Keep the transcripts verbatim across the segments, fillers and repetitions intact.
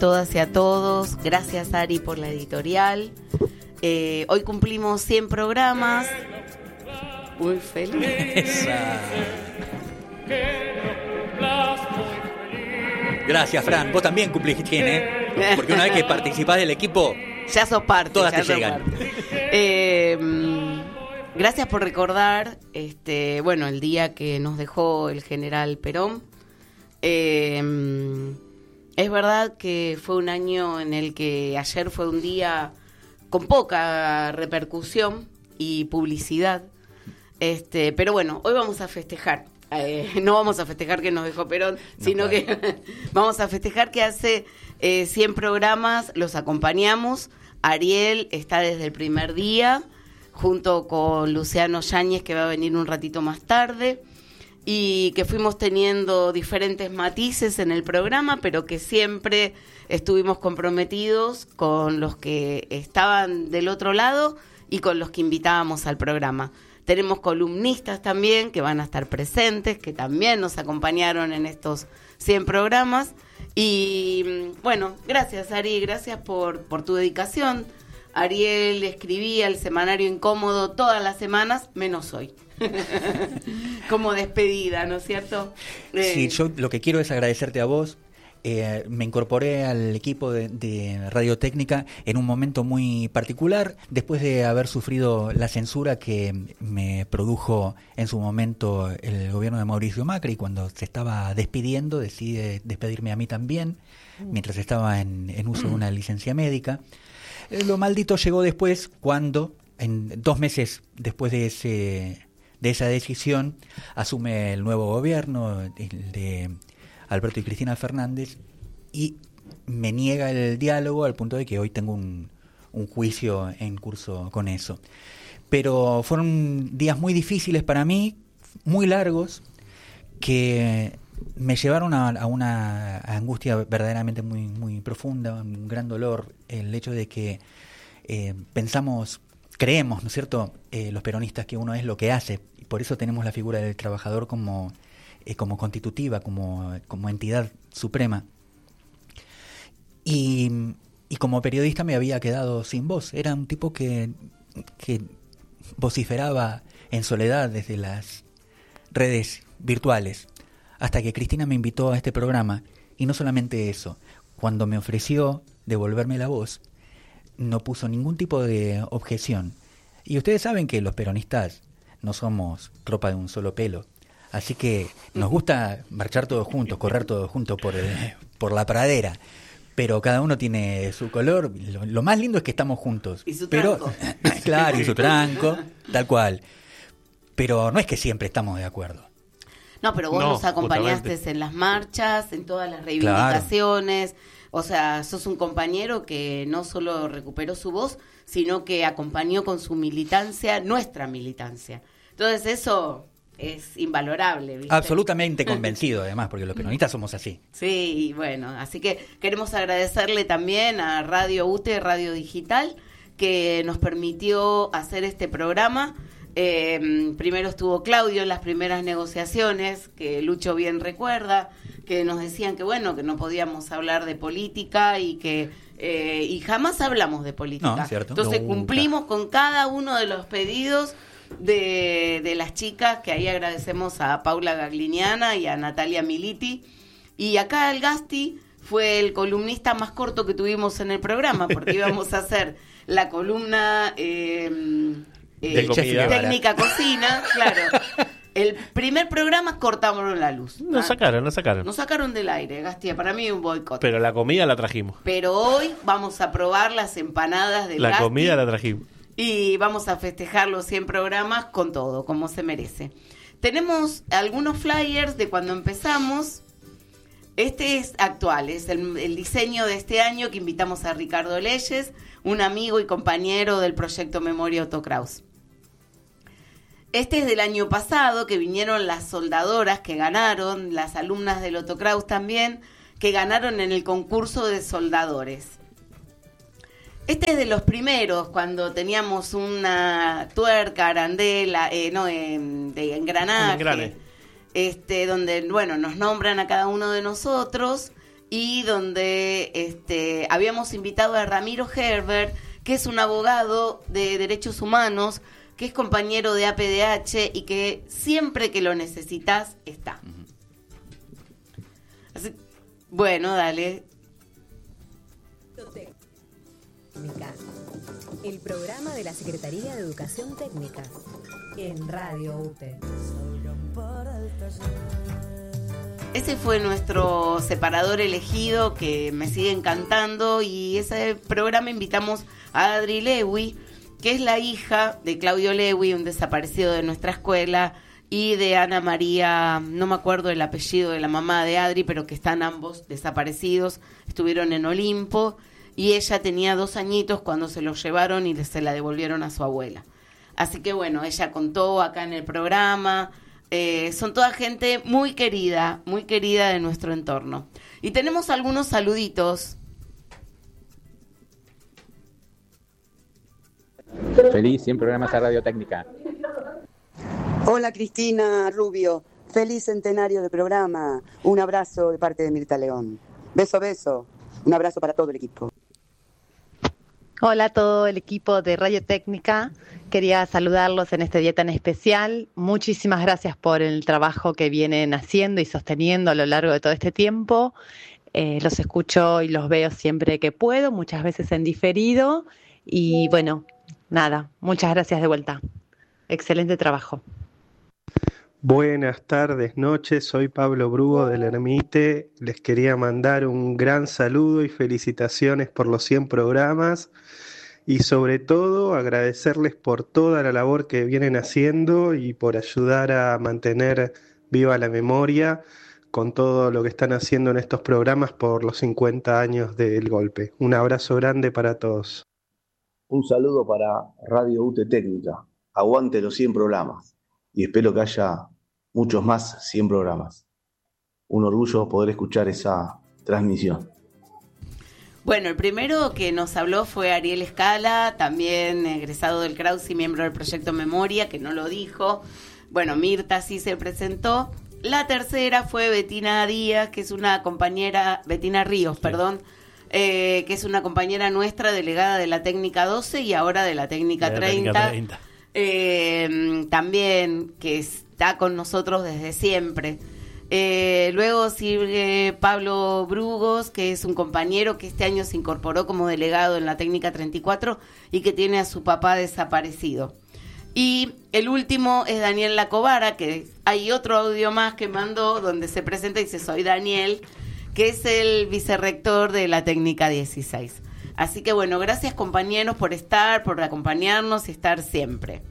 todas y a todos. Gracias, Ari, por la editorial. Eh, hoy cumplimos cien programas. Muy feliz. Esa. Gracias, Fran. Vos también cumplís cien, ¿eh? Porque una vez que participás del equipo, ya sos parte. Todas ya te llegan. Eh, gracias por recordar, este, bueno, el día que nos dejó el general Perón. Eh, es verdad que fue un año en el que ayer fue un día con poca repercusión y publicidad. Este, pero bueno, hoy vamos a festejar. Eh, no vamos a festejar que nos dejó Perón, no, sino claro. que vamos a festejar que hace eh, cien programas los acompañamos. Ariel está desde el primer día, junto con Luciano Yáñez, que va a venir un ratito más tarde, y que fuimos teniendo diferentes matices en el programa, pero que siempre estuvimos comprometidos con los que estaban del otro lado y con los que invitábamos al programa. Tenemos columnistas también que van a estar presentes, que también nos acompañaron en estos cien programas. Y bueno, gracias, Ari, gracias por, por tu dedicación. Ariel escribía el semanario Incómodo todas las semanas, menos hoy. Como despedida, ¿no es cierto? Eh, sí, yo lo que quiero es agradecerte a vos. Eh, me incorporé al equipo de, de Radiotécnica en un momento muy particular, después de haber sufrido la censura que me produjo en su momento el gobierno de Mauricio Macri. Cuando se estaba despidiendo, decidí despedirme a mí también, mientras estaba en, en uso de una licencia médica. Eh, lo maldito llegó después, cuando, en dos meses después de ese de esa decisión, asume el nuevo gobierno, el de Alberto y Cristina Fernández, y me niega el diálogo al punto de que hoy tengo un, un juicio en curso con eso. Pero fueron días muy difíciles para mí, muy largos, que me llevaron a, a una angustia verdaderamente muy, muy profunda, un gran dolor, el hecho de que eh, pensamos, creemos, ¿no es cierto?, eh, los peronistas, que uno es lo que hace, y por eso tenemos la figura del trabajador como Eh, como constitutiva, como, como entidad suprema. Y, y como periodista me había quedado sin voz. Era un tipo que, que vociferaba en soledad desde las redes virtuales, hasta que Cristina me invitó a este programa. Y no solamente eso, cuando me ofreció devolverme la voz, no puso ningún tipo de objeción. Y ustedes saben que los peronistas no somos tropa de un solo pelo. Así que nos gusta marchar todos juntos, correr todos juntos por, el, por la pradera, pero cada uno tiene su color. Lo, lo más lindo es que estamos juntos. Y su pero, tranco. Claro, y su tranco, tal cual. Pero no es que siempre estamos de acuerdo. No, pero vos no, nos acompañaste justamente. en las marchas, en todas las reivindicaciones. Claro. O sea, sos un compañero que no solo recuperó su voz, sino que acompañó con su militancia, nuestra militancia. Entonces eso es invalorable, ¿viste? Absolutamente convencido, además, porque los peronistas somos así. Sí, y bueno, así que queremos agradecerle también a Radio U T E, Radio Digital, que nos permitió hacer este programa. Eh, primero estuvo Claudio en las primeras negociaciones, que Lucho bien recuerda, que nos decían que bueno, que no podíamos hablar de política y que eh, y jamás hablamos de política. No, cierto. Entonces Nunca. cumplimos con cada uno de los pedidos de, de las chicas, que ahí agradecemos a Paula Gagliniana y a Natalia Militi. Y acá el Gasti fue el columnista más corto que tuvimos en el programa, porque íbamos a hacer la columna eh, eh, comida. técnica cocina, claro. El primer programa cortamos la luz. Nos sacaron, nos sacaron. Nos sacaron del aire, Gasti, para mí un boicot. Pero la comida la trajimos. Pero hoy vamos a probar las empanadas de La Gasti. comida la trajimos. Y vamos a festejar los cien programas con todo, como se merece. Tenemos algunos flyers de cuando empezamos. Este es actual, es el, el diseño de este año, que invitamos a Ricardo Leyes, un amigo y compañero del proyecto Memoria Otto Kraus. Este es del año pasado, que vinieron las soldadoras que ganaron, las alumnas del Otto Kraus también, que ganaron en el concurso de soldadores. Este es de los primeros, cuando teníamos una tuerca, arandela, eh, no, eh, de engranaje, Engrane. este, donde, bueno, nos nombran a cada uno de nosotros y donde este, habíamos invitado a Ramiro Herbert, que es un abogado de derechos humanos, que es compañero de A P D H y que siempre que lo necesitas está. Así, bueno, dale. El programa de la Secretaría de Educación Técnica en Radio U T E. Ese fue nuestro separador elegido que me sigue encantando, y ese programa invitamos a Adri Lewy, que es la hija de Claudio Lewy, un desaparecido de nuestra escuela, y de Ana María, no me acuerdo el apellido de la mamá de Adri, pero que están ambos desaparecidos, estuvieron en Olimpo, y ella tenía dos añitos cuando se los llevaron y se la devolvieron a su abuela. Así que bueno, ella contó acá en el programa. Eh, son toda gente muy querida, muy querida de nuestro entorno. Y tenemos algunos saluditos. Feliz cien programas a Radio Técnica. Hola Cristina Rubio, feliz centenario de programa. Un abrazo de parte de Mirta León. Beso, beso. Un abrazo para todo el equipo. Hola a todo el equipo de Radio Técnica. Quería saludarlos en este día tan especial. Muchísimas gracias por el trabajo que vienen haciendo y sosteniendo a lo largo de todo este tiempo. Eh, los escucho y los veo siempre que puedo, muchas veces en diferido. Y bueno, nada, muchas gracias de vuelta. Excelente trabajo. Buenas tardes, noches, soy Pablo Brugo del Ermite. Les quería mandar un gran saludo y felicitaciones por los cien programas. Y sobre todo agradecerles por toda la labor que vienen haciendo y por ayudar a mantener viva la memoria con todo lo que están haciendo en estos programas por los cincuenta años del golpe. Un abrazo grande para todos. Un saludo para Radio U T E Técnica. Aguante los cien programas y espero que haya muchos más cien programas. Un orgullo poder escuchar esa transmisión. Bueno, el primero que nos habló fue Ariel Escala, también egresado del Kraus y miembro del Proyecto Memoria, que no lo dijo. Bueno, Mirta sí se presentó. La tercera fue Betina Díaz, que es una compañera, Betina Ríos, sí. perdón, eh, que es una compañera nuestra, delegada de la técnica doce y ahora de la técnica, de la treinta. técnica treinta. Eh, también, que está con nosotros desde siempre. Eh, luego sigue Pablo Brugos, que es un compañero que este año se incorporó como delegado en la técnica treinta y cuatro y que tiene a su papá desaparecido. Y el último es Daniel Lacobara, que hay otro audio más que mandó donde se presenta y dice: soy Daniel, que es el vicerrector de la técnica dieciséis. Así que bueno, gracias compañeros por estar, por acompañarnos y estar siempre.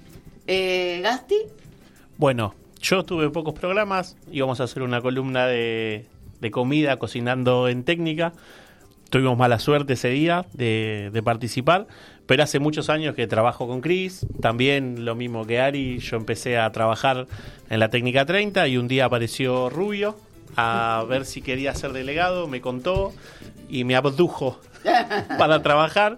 Eh, ¿Gasti? Bueno, yo tuve pocos programas, íbamos a hacer una columna de, de comida, cocinando en técnica. Tuvimos mala suerte ese día de, de participar, pero hace muchos años que trabajo con Cris, también lo mismo que Ari. Yo empecé a trabajar en la técnica treinta y un día apareció Rubio a ver si quería ser delegado, me contó y me abdujo para trabajar.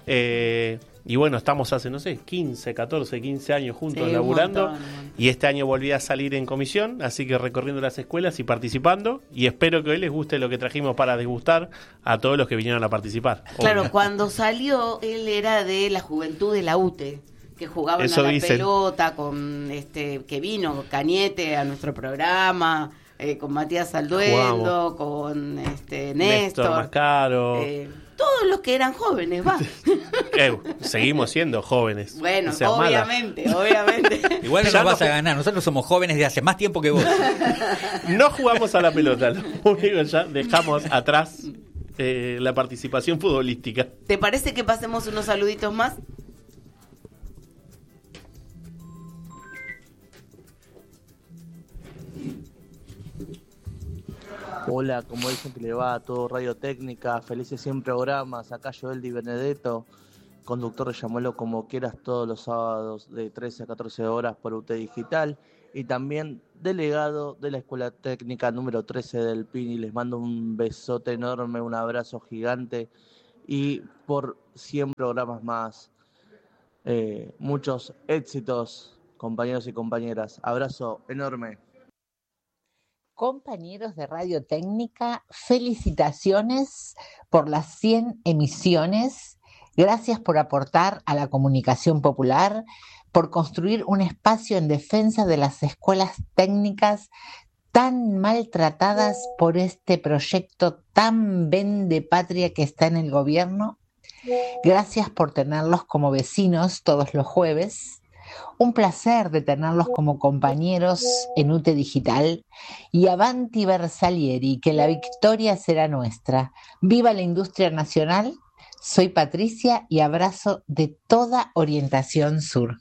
Eh, y bueno, estamos hace, no sé, quince, catorce, quince años juntos sí, laburando. Un montón, un montón. Y este año volví a salir en comisión, así que recorriendo las escuelas y participando. Y espero que hoy les guste lo que trajimos para degustar a todos los que vinieron a participar. Claro, obvio. Cuando salió, él era de la juventud de la U T E, que jugaban Eso a la dicen. pelota, con este que vino Cañete a nuestro programa, eh, con Matías Alduendo, con este Néstor, Néstor Mascaro. Eh, todos los que eran jóvenes, va. Eh, seguimos siendo jóvenes. Bueno, obviamente, mala. obviamente. Igual no nos vas a ganar, nosotros somos jóvenes de hace más tiempo que vos. No jugamos a la pelota, lo único ya dejamos atrás eh, la participación futbolística. ¿Te parece que pasemos unos saluditos más? Hola, como dicen que le va a todo Radio Técnica, felices cien programas, acá Joel Di Benedetto, conductor de Llamalo Como Quieras todos los sábados de trece a catorce horas por U T Digital y también delegado de la Escuela Técnica número trece del Pini. Les mando un besote enorme, un abrazo gigante y por cien programas más, eh, muchos éxitos, compañeros y compañeras. Abrazo enorme. compañeros de Radio Técnica, felicitaciones por las cien emisiones. Gracias por aportar a la comunicación popular, por construir un espacio en defensa de las escuelas técnicas tan maltratadas por este proyecto tan vendepatria que está en el gobierno. Gracias por tenerlos como vecinos todos los jueves. Un placer de tenerlos como compañeros en U T E Digital. Y avanti Bersalieri, que la victoria será nuestra. ¡Viva la industria nacional! Soy Patricia y abrazo de toda Orientación Sur.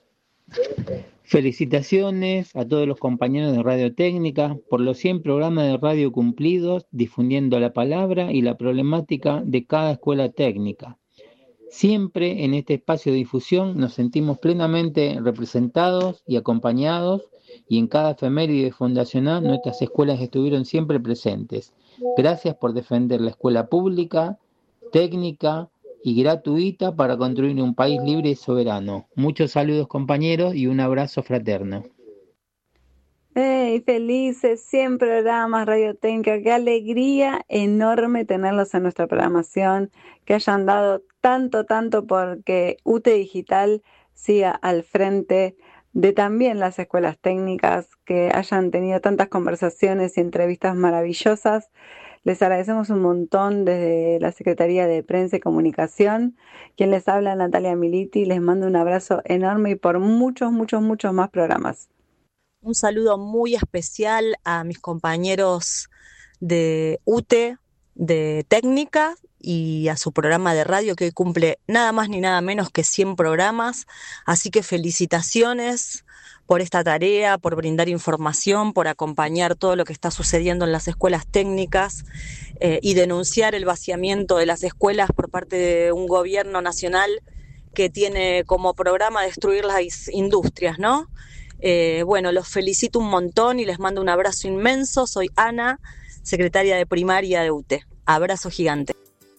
Felicitaciones a todos los compañeros de Radio Técnica por los cien programas de radio cumplidos, difundiendo la palabra y la problemática de cada escuela técnica. Siempre en este espacio de difusión nos sentimos plenamente representados y acompañados, y en cada efeméride fundacional nuestras escuelas estuvieron siempre presentes. Gracias por defender la escuela pública, técnica y gratuita para construir un país libre y soberano. Muchos saludos, compañeros, y un abrazo fraterno. ¡Hey! Felices cien programas Radio Técnica. Qué alegría enorme tenerlos en nuestra programación, que hayan dado tanto, tanto porque U T E Digital siga al frente de también las escuelas técnicas, que hayan tenido tantas conversaciones y entrevistas maravillosas. Les agradecemos un montón desde la Secretaría de Prensa y Comunicación. Quien les habla, Natalia Militi, les mando un abrazo enorme y por muchos, muchos, muchos más programas. Un saludo muy especial a mis compañeros de U T E, de Técnica, y a su programa de radio que hoy cumple nada más ni nada menos que cien programas. Así que felicitaciones por esta tarea, por brindar información, por acompañar todo lo que está sucediendo en las escuelas técnicas eh, y denunciar el vaciamiento de las escuelas por parte de un gobierno nacional que tiene como programa destruir las industrias, ¿no? Eh, bueno, los felicito un montón y les mando un abrazo inmenso. Soy Ana, secretaria de primaria de U T E. Abrazo gigante.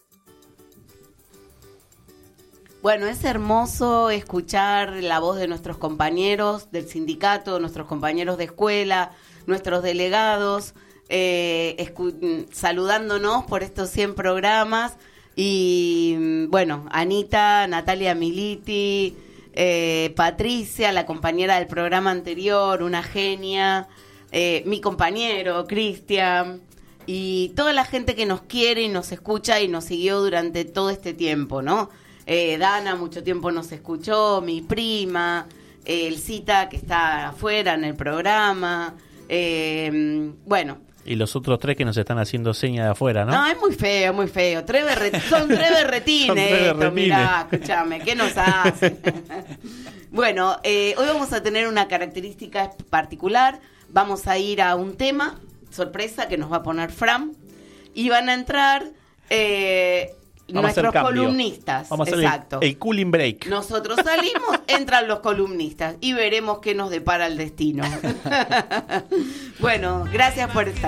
Bueno, es hermoso escuchar la voz de nuestros compañeros del sindicato, nuestros compañeros de escuela, nuestros delegados, eh, escu- saludándonos por estos cien programas. Y bueno, Anita, Natalia Militi, eh, Patricia, la compañera del programa anterior, una genia, eh, mi compañero, Cristian, y toda la gente que nos quiere y nos escucha y nos siguió durante todo este tiempo, ¿no? Eh, Dana mucho tiempo nos escuchó, mi prima, eh, el Cita que está afuera en el programa, eh, bueno. Y los otros tres que nos están haciendo señas de afuera, ¿no? No, es muy feo, muy feo. Tres berret- son tres berretines. Son tres esto, berretines. mirá, escúchame, ¿qué nos hacen? Bueno, eh, hoy vamos a tener una característica particular. Vamos a ir a un tema, sorpresa, que nos va a poner Fran. Y van a entrar... Eh, Vamos nuestros a hacer cambio. Columnistas. Vamos a hacer exacto. el, el cooling break. Nosotros salimos, entran los columnistas y veremos qué nos depara el destino. Bueno, gracias por estar.